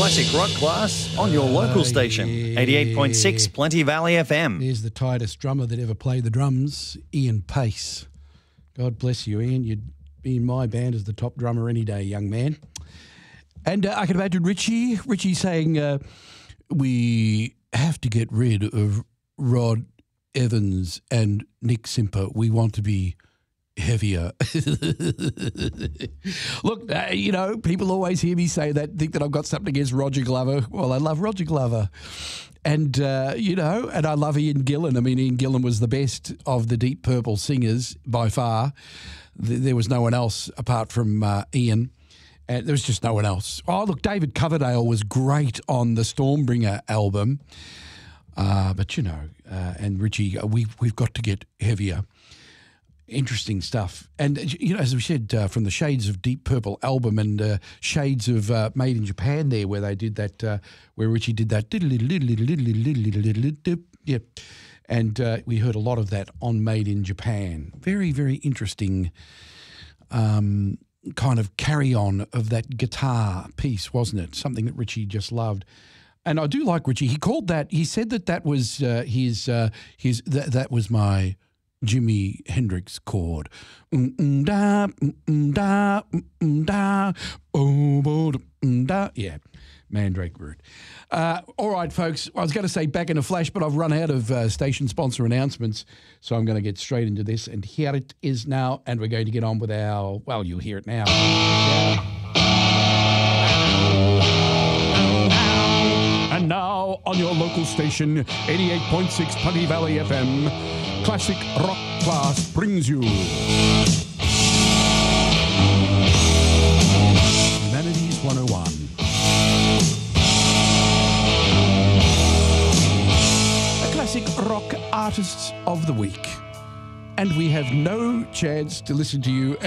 Classic rock class on your local station, 88.6 Plenty Valley FM. There's the tightest drummer that ever played the drums, Ian Pace. God bless you, Ian. You'd be in my band as the top drummer any day, young man. And I can imagine Richie saying, we have to get rid of Rod Evans and Nick Simper. We want to be heavier. Look, people always hear me say that, think that I've got something against Roger Glover. Well, I love Roger Glover. And, and I love Ian Gillan. I mean, Ian Gillan was the best of the Deep Purple singers by far. There was no one else apart from Ian. And there was just no one else. Oh, look, David Coverdale was great on the Stormbringer album. But, and Richie, we've got to get heavier. Interesting stuff. And, as we said, from the Shades of Deep Purple album and Shades of Made in Japan there, where they did that, where Richie did that. Yep. And we heard a lot of that on Made in Japan. Very, very interesting kind of carry-on of that guitar piece, wasn't it? Something that Richie just loved. And I do like Richie. He said that was that was my Jimi Hendrix chord. Yeah, Mandrake Root. All right, folks, I was going to say back in a flash, but I've run out of station sponsor announcements, so I'm going to get straight into this. And here it is now, and we're going to get on with our, well, you'll hear it now. And now, on your local station, 88.6 Plenty Valley FM, Classic Rock Class brings you Humanities 101. A Classic Rock Artists of the Week. And we have no chance to listen to you